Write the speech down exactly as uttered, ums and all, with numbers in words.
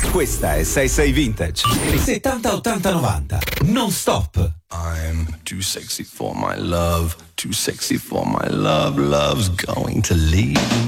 Questa è sei sei Vintage. settanta ottanta novanta. Non stop. I'm too sexy for my love. Too sexy for my love. Love's going to leave.